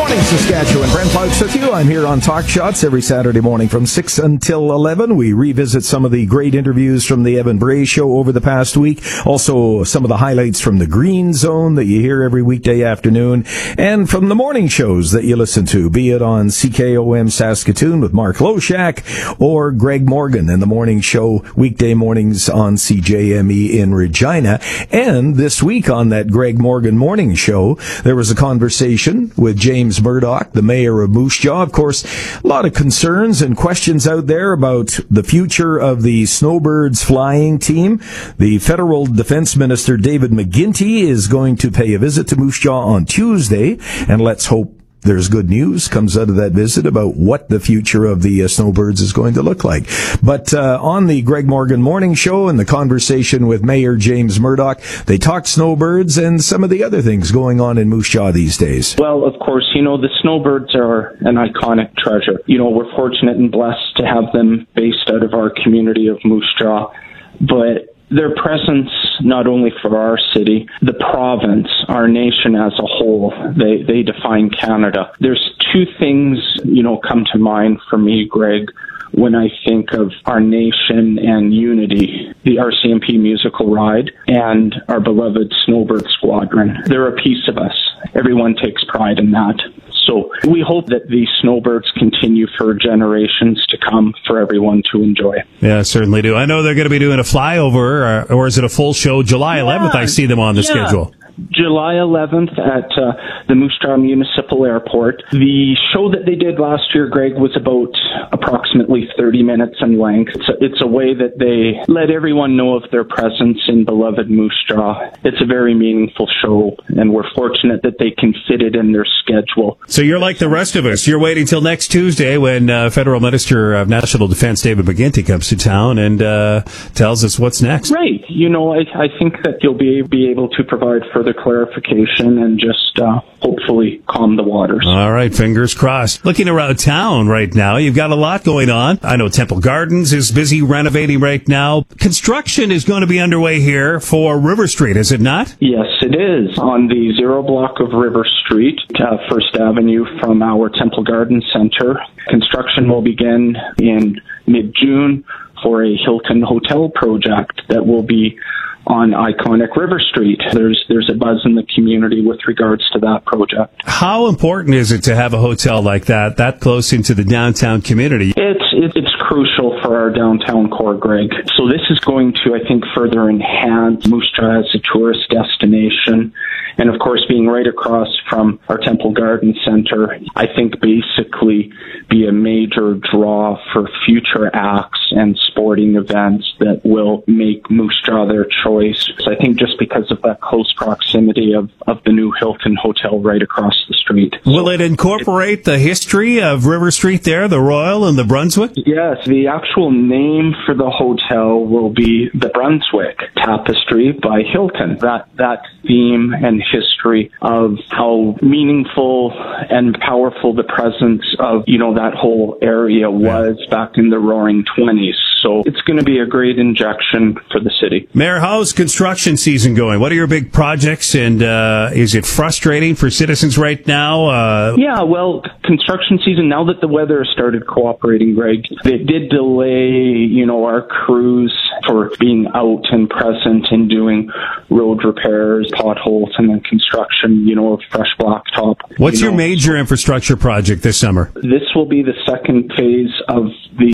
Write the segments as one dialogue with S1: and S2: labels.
S1: Morning, Saskatchewan. Brent Parks with you. I'm here on Talk Shots every Saturday morning from 6 until 11. We revisit some of the great interviews from the Evan Bray Show over the past week. Also, some of the highlights from the Green Zone that you hear every weekday afternoon. And from the morning shows that you listen to, be it on CKOM Saskatoon with Mark Loshak or Greg Morgan in the morning show weekday mornings on CJME in Regina. And this week on that Greg Morgan morning show, there was a conversation with James Murdoch, the mayor of Moose Jaw. Of course, a lot of concerns and questions out there about the future of the Snowbirds flying team. The federal defense minister, David McGuinty, is going to pay a visit to Moose Jaw on Tuesday, and let's hope there's good news comes out of that visit about what the future of the Snowbirds is going to look like. But on the Greg Morgan Morning Show and the conversation with Mayor James Murdoch, they talked Snowbirds and some of the other things going on in Moose Jaw these days.
S2: Well, of course, the Snowbirds are an iconic treasure. We're fortunate and blessed to have them based out of our community of Moose Jaw. But their presence, not only for our city, the province, our nation as a whole, they define Canada. There's two things, come to mind for me, Greg, when I think of our nation and unity: the RCMP musical ride and our beloved Snowbird Squadron. They're a piece of us. Everyone takes pride in that. So we hope that the Snowbirds continue for generations to come for everyone to enjoy.
S3: Yeah, certainly do. I know they're going to be doing a flyover, or is it a full show? July 11th, I see them on the schedule.
S2: July 11th at the Moose Jaw Municipal Airport. The show that they did last year, Greg, was about approximately 30 minutes in length. It's a way that they let everyone know of their presence in beloved Moose Jaw. It's a very meaningful show, and we're fortunate that they can fit it in their schedule.
S3: So you're like the rest of us. You're waiting till next Tuesday when Federal Minister of National Defense David McGuinty comes to town and tells us what's next.
S2: Right. I think that you'll be able to provide further clarification and just hopefully calm the waters.
S3: All right, fingers crossed. Looking around town right now, you've got a lot going on. I know Temple Gardens is busy renovating right now. Construction is going to be underway here for River Street, is it not?
S2: Yes, it is. On the 0 block of River Street, First Avenue from our Temple Garden Center. Construction will begin in mid-June for a Hilton Hotel project that will be on iconic River Street. There's a buzz in the community with regards to that project.
S3: How important is it to have a hotel like that close into the downtown community?
S2: It's crucial for our downtown core, Greg. So this is going to, I think, further enhance Moose Jaw as a tourist destination. And of course, being right across from our Temple Garden Center, I think basically be a major draw for future acts and sporting events that will make Moose Jaw their choice. So I think just because of that close proximity of the new Hilton Hotel right across the street.
S3: Will it incorporate the history of River Street there, the Royal and the Brunswick?
S2: Yes, the actual name for the hotel will be the Brunswick Tapestry by Hilton. That theme and history of how meaningful and powerful the presence of, that whole area was back in the roaring 20s. So it's going to be a great injection for the city.
S3: Mayor, how's construction season going? What are your big projects, and is it frustrating for citizens right now?
S2: Yeah, well, construction season, now that the weather has started cooperating, Greg, it did delay, our crews for being out and present and doing road repairs, potholes, and then construction, of fresh blacktop.
S3: What's your major infrastructure project this summer?
S2: This will be the second phase of the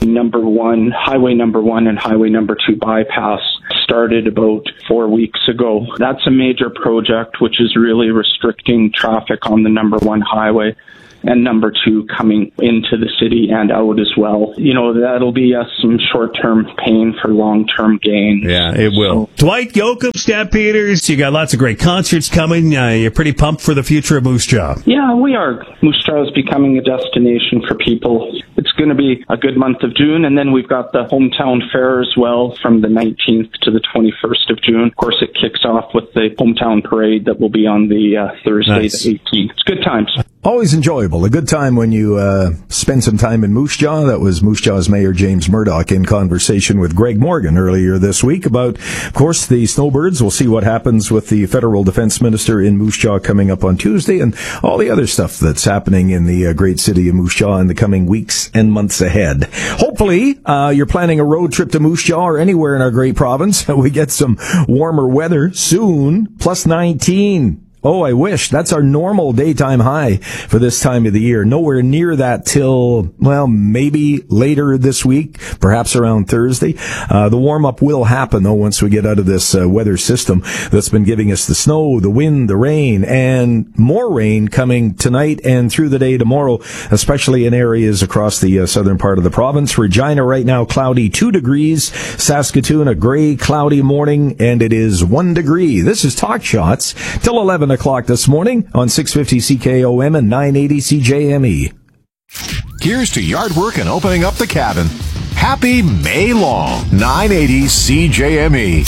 S2: Highway number 1 and Highway number 2 bypass. Started about 4 weeks ago. That's a major project which is really restricting traffic on the number 1 highway and number 2 coming into the city and out as well. That'll be some short-term pain for long-term gain.
S3: Yeah, it will. So, Dwight Yoakam, Stampeders, you got lots of great concerts coming. You're pretty pumped for the future of Moose Jaw.
S2: Yeah, we are. Moose Jaw is becoming a destination for people. It's going to be a good month of June, and then we've got the hometown fair as well from the 19th to the 21st of June. Of course, it kicks off with the hometown parade that will be on the Thursday, the 18th. it's good times.
S1: Always enjoyable. A good time when you spend some time in Moose Jaw. That was Moose Jaw's Mayor James Murdoch in conversation with Greg Morgan earlier this week about, of course, the snowbirds. We'll see what happens with the federal defense minister in Moose Jaw coming up on Tuesday and all the other stuff that's happening in the great city of Moose Jaw in the coming weeks and months ahead. Hopefully, you're planning a road trip to Moose Jaw or anywhere in our great province. We get some warmer weather soon, plus 19. Oh, I wish. That's our normal daytime high for this time of the year. Nowhere near that till, well, maybe later this week, perhaps around Thursday. The warm-up will happen, though, once we get out of this weather system that's been giving us the snow, the wind, the rain, and more rain coming tonight and through the day tomorrow, especially in areas across the southern part of the province. Regina right now, cloudy 2 degrees. Saskatoon, a gray, cloudy morning, and it is 1 degree. This is Talk Shots till 11 o'clock this morning on 650 CKOM and 980 CJME.
S4: Here's to yard work and opening up the cabin. Happy May long, 980 CJME.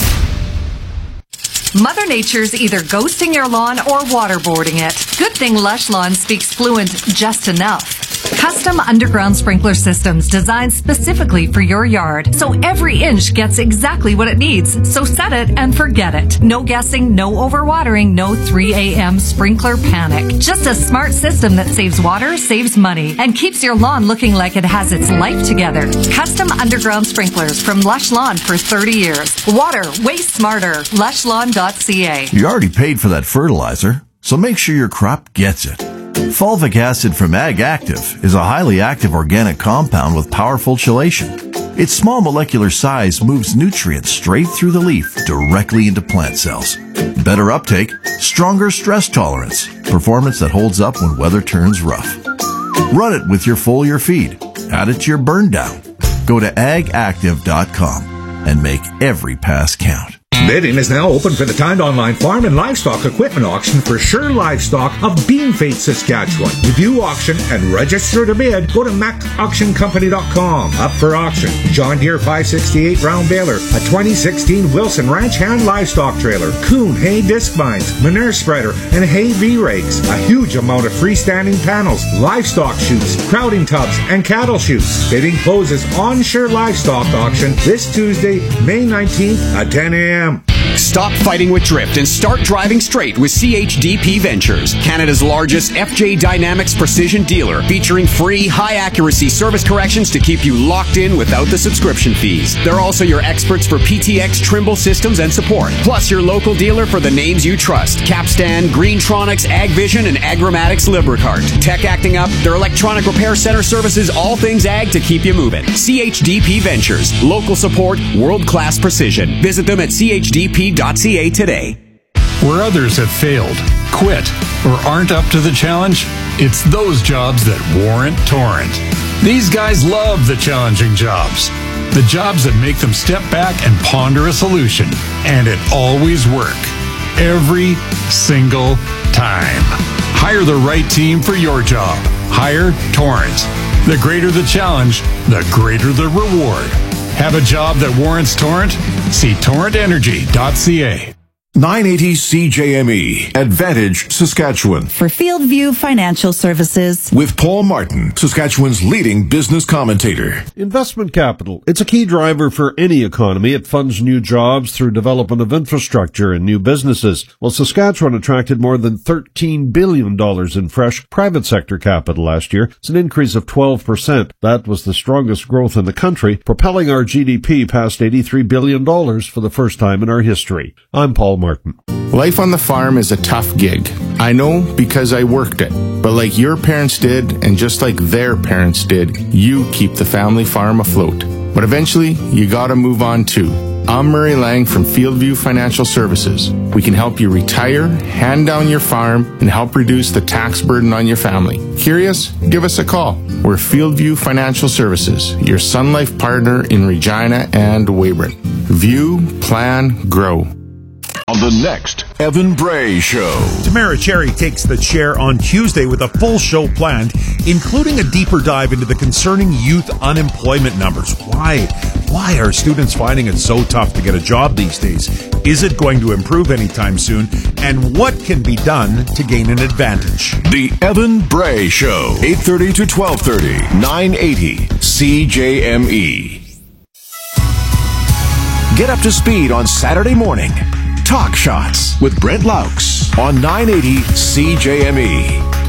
S5: Mother Nature's either ghosting your lawn or waterboarding it. Good thing Lush Lawn speaks fluent just enough. Custom underground sprinkler systems designed specifically for your yard, so every inch gets exactly what it needs. So set it and forget it. No guessing, no overwatering, no 3 a.m. sprinkler panic. Just a smart system that saves water, saves money, and keeps your lawn looking like it has its life together. Custom underground sprinklers from Lush Lawn for 30 years. Water, way smarter. LushLawn.ca.
S6: You already paid for that fertilizer, so make sure your crop gets it. Fulvic acid from Ag Active is a highly active organic compound with powerful chelation. Its small molecular size moves nutrients straight through the leaf directly into plant cells. Better uptake, stronger stress tolerance, performance that holds up when weather turns rough. Run it with your foliar feed. Add it to your burn down. Go to agactive.com and make every pass count.
S7: Bidding is now open for the timed online farm and livestock equipment auction for Sure Livestock of Beanfate, Saskatchewan. To view auction and register to bid, go to macauctioncompany.com. Up for auction, John Deere 568 round baler, a 2016 Wilson Ranch Hand livestock trailer, Kuhn hay disc vines, manure spreader, and hay V-rakes. A huge amount of freestanding panels, livestock chutes, crowding tubs, and cattle chutes. Bidding closes on Sure Livestock auction this Tuesday, May 19th at 10 a.m.
S8: Stop fighting with drift and start driving straight with CHDP Ventures, Canada's largest FJ Dynamics precision dealer, featuring free, high-accuracy service corrections to keep you locked in without the subscription fees. They're also your experts for PTX Trimble systems and support, plus your local dealer for the names you trust: Capstan, Greentronics, AgVision, and Agramatics Lubricart. Tech acting up, their electronic repair center services all things ag to keep you moving. CHDP Ventures, local support, world-class precision. Visit them at CHDP.ca today.
S9: Where others have failed, quit, or aren't up to the challenge, it's those jobs that warrant Torrent. These guys love the challenging jobs. The jobs that make them step back and ponder a solution. And it always works. Every single time. Hire the right team for your job. Hire Torrent. The greater the challenge, the greater the reward. Have a job that warrants Torrent? See torrentenergy.ca.
S4: 980 CJME, Advantage, Saskatchewan.
S10: For Fieldview Financial Services.
S4: With Paul Martin, Saskatchewan's leading business commentator.
S11: Investment capital. It's a key driver for any economy. It funds new jobs through development of infrastructure and new businesses. Well, Saskatchewan attracted more than $13 billion in fresh private sector capital last year. It's an increase of 12%. That was the strongest growth in the country, propelling our GDP past $83 billion for the first time in our history. I'm Paul Martin.
S12: Life on the farm is a tough gig. I know because I worked it. But like your parents did, and just like their parents did, you keep the family farm afloat. But eventually, you gotta move on too. I'm Murray Lang from Fieldview Financial Services. We can help you retire, hand down your farm, and help reduce the tax burden on your family. Curious? Give us a call. We're Fieldview Financial Services, your Sun Life partner in Regina and Weyburn. View, plan, grow.
S4: on the next Evan Bray Show.
S13: Tamara Cherry takes the chair on Tuesday with a full show planned, including a deeper dive into the concerning youth unemployment numbers. Why are students finding it so tough to get a job these days? Is it going to improve anytime soon? And what can be done to gain an advantage?
S4: The Evan Bray Show, 8:30 to 12:30, 980 CJME. Get up to speed on Saturday morning. Talk Shots with Brent Laux on 980 CJME.